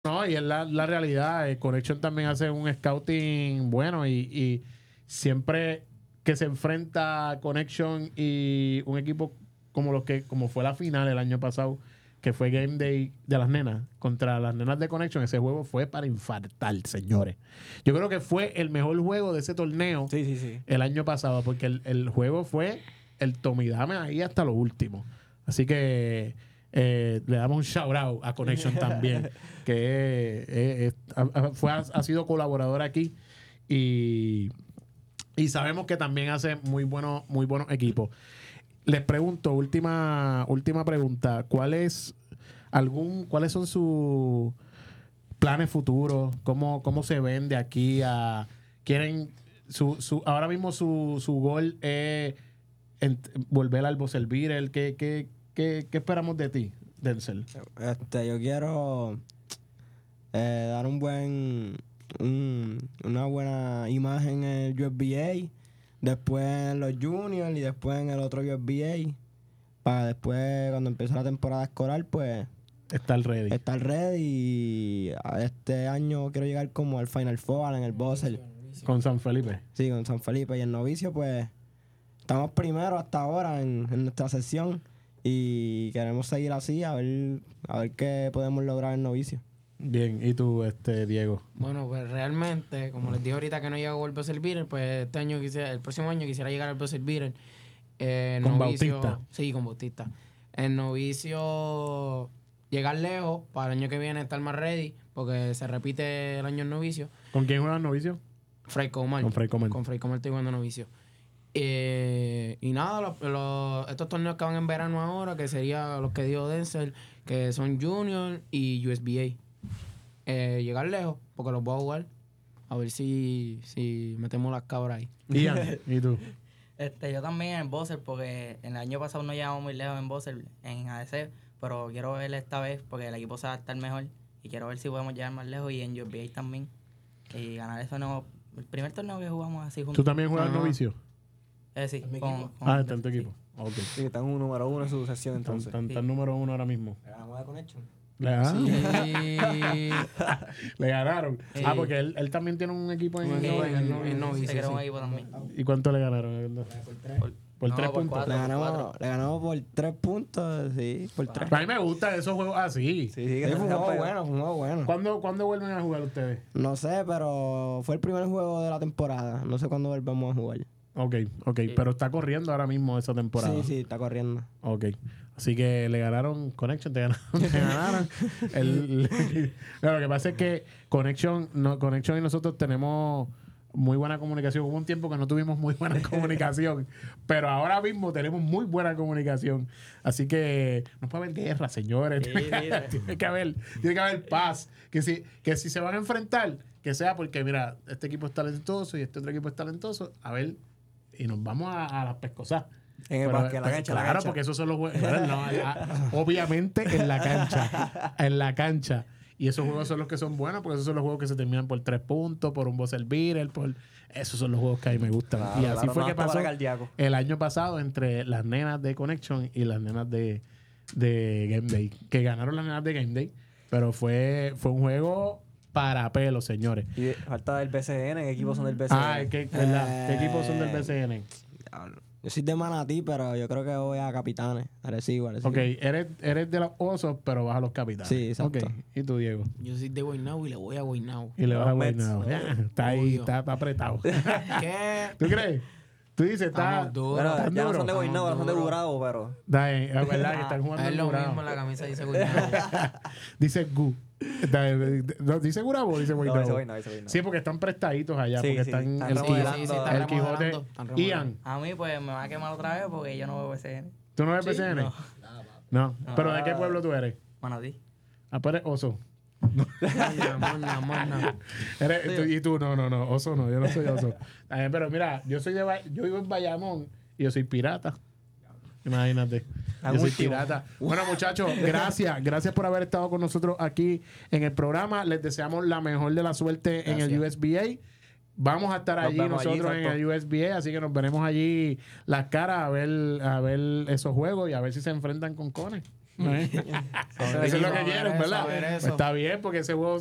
No, y es la realidad. Connection también hace un scouting bueno y siempre que se enfrenta Connection y un equipo como fue la final el año pasado, que fue Game Day de las nenas, contra las nenas de Connection, ese juego fue para infartar, señores. Yo creo que fue el mejor juego de ese torneo el año pasado, porque el juego fue el tomidame ahí hasta lo último. Así que le damos un shout out a Connection también, que ha sido colaborador aquí y sabemos que también hace muy buenos equipos. Les pregunto, última pregunta, ¿cuáles son sus planes futuros? ¿Cómo se ven de aquí a quieren ahora mismo su gol es volver al Buzzer Beater? ¿Qué esperamos de ti, Denzel? Yo quiero dar una buena imagen en el USBA, después en los juniors y después en el otro USBA, para después cuando empiece la temporada escolar pues estar ready. Y este año quiero llegar como al Final Four en el Buzzer con San Felipe. Sí, con San Felipe. Y el novicio pues estamos primero hasta ahora en nuestra sesión y queremos seguir así a ver qué podemos lograr en novicio. Bien, ¿y tú, Diego? Bueno, pues realmente, como les dije ahorita que no llegó al Buzzer Beater, pues el próximo año quisiera llegar al Buzzer Beater. ¿Con Bautista? Sí, con Bautista. En novicio, llegar lejos, para el año que viene estar más ready, porque se repite el año en novicio. ¿Con quién juega el novicio? Fray Comar. Con Fray Comar. Con Fray Comar estoy jugando novicio. Y nada, estos torneos que van en verano ahora, que serían los que dio Denzel, que son Junior y USBA. Llegar lejos, porque los voy a jugar. A ver si metemos las cabras ahí. Ian, ¿y tú? Yo también en Buzzer, porque el año pasado no llegamos muy lejos en Buzzer, en ADC, pero quiero ver esta vez, porque el equipo se va a estar mejor, y quiero ver si podemos llegar más lejos, y en USBA también, y ganar eso no. El primer torneo que jugamos así juntos. ¿Tú también juegas novicio? Sí, está en tu equipo. Okay. Sí, están un número 1 en su sesión entonces. Están número 1 ahora mismo. Ganamos de Connection. Le ganaron. Sí. Porque él también tiene un equipo en novicio. Se creó un equipo también. ¿Y cuánto le ganaron? Por 3 puntos. Le ganamos por 3 puntos, sí, por 3. A mí me gustan esos juegos así. Sí, fue un juego bueno. ¿Cuándo vuelven a jugar ustedes? No sé, pero fue el primer juego de la temporada. No sé cuándo volvemos a jugar. Ok. Pero está corriendo ahora mismo esa temporada. Sí, está corriendo. Ok. Así que le ganaron Connection, te ganaron. Lo que pasa es que Connection y nosotros tenemos muy buena comunicación. Hubo un tiempo que no tuvimos muy buena comunicación, pero ahora mismo tenemos muy buena comunicación. Así que no puede haber guerra, señores. Tiene que haber paz. Que si se van a enfrentar, que sea porque, mira, este equipo es talentoso y este otro equipo es talentoso. A ver, y nos vamos a las pescosas. En el básquet, en la cancha. Claro, porque esos son los juegos. Obviamente en la cancha. En la cancha. Y esos juegos son los que son buenos, porque esos son los juegos que se terminan por 3 puntos, por un Buzzer Beater, esos son los juegos que a mí me gustan. Claro, y así fue que pasó el año pasado entre las nenas de Connection y las nenas de Game Day. Que ganaron las nenas de Game Day, pero fue un juego para pelos, señores. Y falta del BCN, ¿qué equipos son del BCN? ¿Qué equipos son del BCN? Yo soy de Manatí, pero yo creo que voy a Capitanes. Arecibo. Ok, eres de los Osos, pero vas a los Capitanes. Sí, exacto. Okay. ¿Y tú, Diego? Yo soy de Guaynabo y le voy a Guaynabo. Y le vas a Guaynabo. Está ahí, está apretado. ¿Qué? ¿Tú crees? Tú dices, está Bueno, ya no son de Guaynabo, ahora son de Burabo, pero... Es verdad que están jugando es en lo Gurabo. mismo, la camisa dice Guaynabo. Dice Gu. ¿Dice Gurabo o dice Guaynabo? Dice Sí, porque están prestaditos allá, Sí, porque sí, están están el Quijote. Ian, A mí pues me va a quemar otra vez porque yo no veo BCN. ¿tú no ves BCN? No. ¿Pero de qué pueblo tú eres? Manatí. Pero eres Oso. Mona. Y tú, no, Oso no, yo no soy Oso. Pero mira, yo vivo en Bayamón y yo soy pirata. Imagínate. Yo soy pirata. Bueno, muchachos, gracias por haber estado con nosotros aquí en el programa. Les deseamos la mejor de la suerte en el USBA. Vamos a estar allí nosotros en el USBA, así que nos veremos allí las caras a ver esos juegos y a ver si se enfrentan con Cone. Eso es lo que quieren, ¿verdad? Pues está bien, porque ese juego